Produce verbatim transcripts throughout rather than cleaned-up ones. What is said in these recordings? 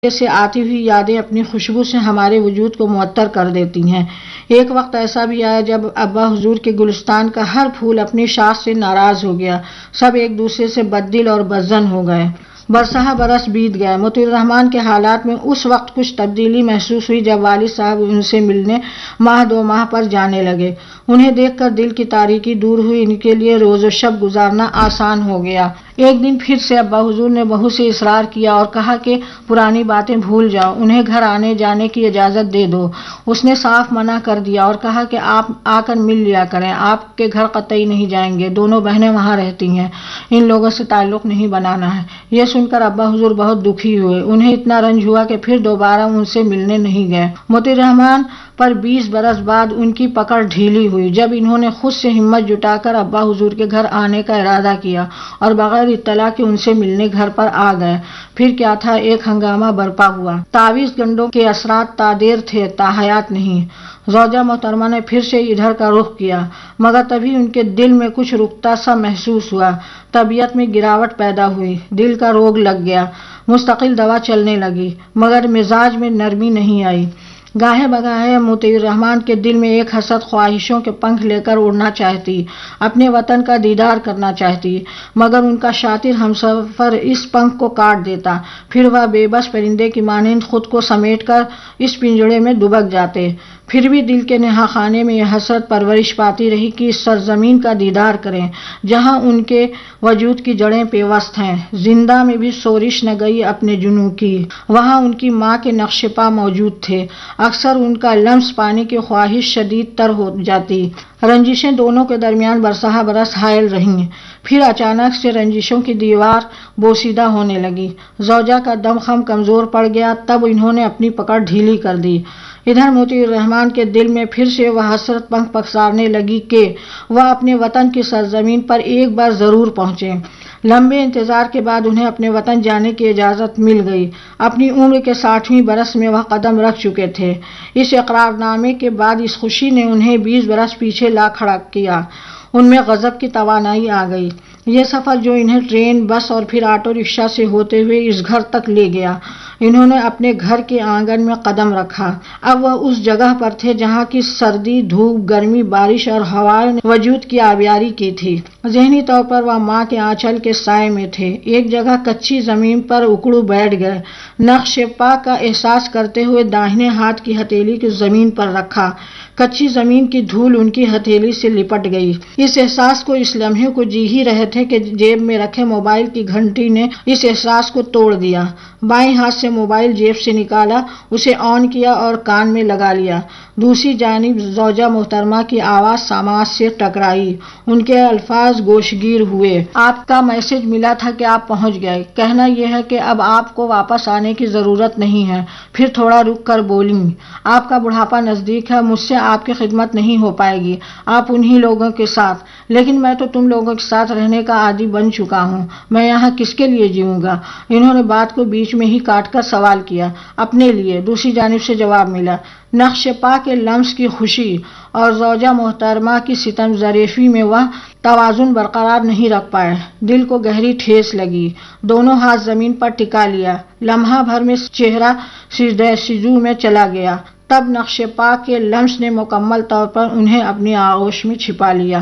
سے آتی ہوئی یادیں اپنی خوشبو سے ہمارے وجود کو معطر کر دیتی ہیں۔ ایک وقت ایسا بھی آیا جب ابا حضور کے گلستان کا ہر پھول اپنی شاخ سے ناراض ہو گیا، سب ایک دوسرے سے بددل اور بدظن ہو گئے۔ برسہ برس بیت گئے۔ مطیع الرحمن کے حالات میں اس وقت کچھ تبدیلی محسوس ہوئی جب والد صاحب ان سے ملنے ماہ دو ماہ پر جانے لگے۔ انہیں دیکھ کر دل کی تاریکی دور ہوئی، ان کے لیے روز و شب گزارنا آسان ہو گیا۔ ایک دن پھر سے ابا حضور نے بہو سے اصرار کیا اور کہا کہ پرانی باتیں بھول جاؤ، انہیں گھر آنے جانے کی اجازت دے دو۔ اس نے صاف منع کر دیا اور کہا کہ آپ آ کر مل لیا کریں، آپ کے گھر قطعی نہیں جائیں گے، دونوں بہنیں وہاں رہتی ہیں، ان لوگوں سے تعلق نہیں بنانا ہے۔ یہ سن کر ابا حضور بہت دکھی ہوئے، انہیں اتنا رنج ہوا کہ پھر دوبارہ ان سے ملنے نہیں گئے۔ مطیع الرحمن پر بیس برس بعد ان کی پکڑ ڈھیلی ہوئی جب انہوں نے خود سے ہمت جٹا کر ابا حضور کے گھر آنے کا ارادہ کیا اور بغیر اطلاع کے ان سے ملنے گھر پر آ گئے۔ پھر کیا تھا، ایک ہنگامہ برپا ہوا۔ تعویذ گنڈوں کے اثرات تادیر تھے، تاحیات نہیں۔ زوجہ محترمہ نے پھر سے ادھر کا رخ کیا، مگر تبھی ان کے دل میں کچھ رکتا سا محسوس ہوا، طبیعت میں گراوٹ پیدا ہوئی، دل کا روگ لگ گیا۔ مستقل دوا چلنے لگی مگر مزاج میں نرمی نہیں آئی۔ گاہے بگاہے مطیع الرحمن کے دل میں ایک حسد خواہشوں کے پنکھ لے کر اڑنا چاہتی، اپنے وطن کا دیدار کرنا چاہتی، مگر ان کا شاطر ہمسفر اس پنکھ کو کاٹ دیتا، پھر وہ بے بس پرندے کی مانند خود کو سمیٹ کر اس پنجڑے میں دبک جاتے۔ پھر بھی دل کے نہا خانے میں یہ حسرت پرورش پاتی رہی کہ اس سرزمین کا دیدار کریں جہاں ان کے وجود کی جڑیں پیوست ہیں۔ زندہ میں بھی سورش نہ گئی اپنے جنوں کی، وہاں ان کی ماں کے نقش پا موجود تھے، اکثر ان کا لمس پانے کی خواہش شدید تر ہو جاتی۔ رنجشیں دونوں کے درمیان برسہ برس حائل رہیں، پھر اچانک سے رنجشوں کی دیوار بوسیدہ ہونے لگی۔ زوجہ کا دم خم کمزور پڑ گیا، تب انہوں نے اپنی پکڑ ڈھیلی کر دی۔ ادھر مطیع الرحمن کے دل میں پھر سے وہ حسرت پنکھ پسارنے لگی کہ وہ اپنے وطن کی سرزمین پر ایک بار ضرور پہنچیں۔ لمبے انتظار کے بعد انہیں اپنے وطن جانے کی اجازت مل گئی۔ اپنی عمر کے ساٹھویں برس میں وہ قدم رکھ چکے تھے۔ اس اقرار نامے کے بعد اس خوشی نے انہیں بیس برس پیچھے لا کھڑا کیا۔ ان میں غضب کی توانائی آ گئی۔ یہ سفر جو انہیں ٹرین، بس اور پھر آٹو رکشہ سے ہوتے ہوئے اس گھر تک لے گیا، انہوں نے اپنے گھر کے آنگن میں قدم رکھا۔ اب وہ اس جگہ پر تھے جہاں کی سردی، دھوپ، گرمی، بارش اور ہوائیں نے وجود کی آبیاری کی تھی۔ ذہنی طور پر وہ ماں کے آنچل کے سائے میں تھے۔ ایک جگہ کچی زمین پر اکڑو بیٹھ گئے، نقش پا کا احساس کرتے ہوئے داہنے ہاتھ کی ہتھیلی کو زمین پر رکھا۔ کچی زمین کی دھول ان کی ہتھیلی سے لپٹ گئی۔ اس احساس کو، اس لمحے کو جی ہی رہے تھے کہ جیب میں رکھے موبائل کی گھنٹی نے اس احساس کو توڑ دیا۔ بائیں ہاتھ سے موبائل جیب سے نکالا، اسے آن کیا اور کان میں لگا لیا۔ دوسری جانب زوجہ محترمہ کی آواز سماعت سے ٹکرائی، ان کے الفاظ گوشگیر ہوئے۔ آپ کا میسج ملا تھا کہ آپ پہنچ گئے، کہنا یہ ہے کہ اب آپ کو واپس آنے کی ضرورت نہیں ہے۔ پھر تھوڑا رک کر بولیں، آپ کا بڑھاپا نزدیک ہے، مجھ سے آپ کی خدمت نہیں ہو پائے گی، آپ انہی لوگوں کے ساتھ، لیکن میں تو تم لوگوں کے ساتھ رہنے کا عادی بن چکا ہوں، میں یہاں کس کے لیے جیوں گا؟ انہوں نے بات کو بیچ میں ہی کاٹ کر سوال کیا۔ اپنے لیے، دوسری جانب سے جواب ملا۔ نقش پا کے لمس کی خوشی اور زوجہ محترمہ کی ستم ظریفی میں وہ توازن برقرار نہیں رکھ پائے۔ دل کو گہری ٹھیس لگی، دونوں ہاتھ زمین پر ٹکا لیا۔ لمحہ بھر میں چہرہ سجدہ سجو میں چلا گیا، تب نقش پا کے لمس نے مکمل طور پر انہیں اپنی آغوش میں چھپا لیا۔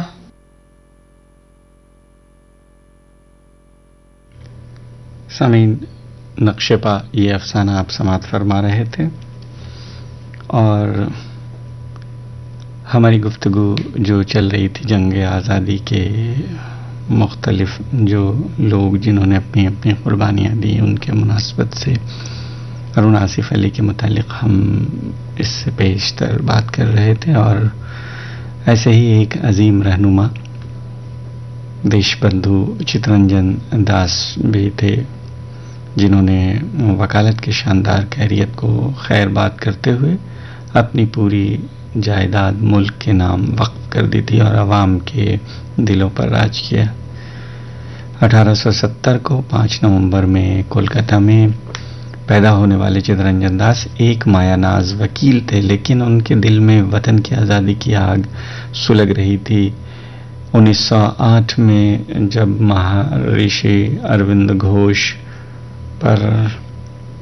سامعین، نقش پا یہ افسانہ آپ سماعت فرما رہے تھے، اور ہماری گفتگو جو چل رہی تھی جنگ آزادی کے مختلف جو لوگ جنہوں نے اپنی اپنی قربانیاں دی ان کے مناسبت سے ارون آصف علی کے متعلق ہم اس سے بیشتر بات کر رہے تھے، اور ایسے ہی ایک عظیم رہنما دیش بندھو چترنجن داس بھی تھے جنہوں نے وکالت کی شاندار خیریت کو خیر بات کرتے ہوئے اپنی پوری جائیداد ملک کے نام وقف کر دی تھی اور عوام کے دلوں پر راج کیا۔ اٹھارہ سو ستر کو پانچ نومبر میں کولکاتہ میں پیدا ہونے والے چترنجن داس ایک مایا ناز وکیل تھے، لیکن ان کے دل میں وطن کی آزادی کی آگ سلگ رہی تھی۔ انیس سو آٹھ میں جب مہارشی اروند گھوش پر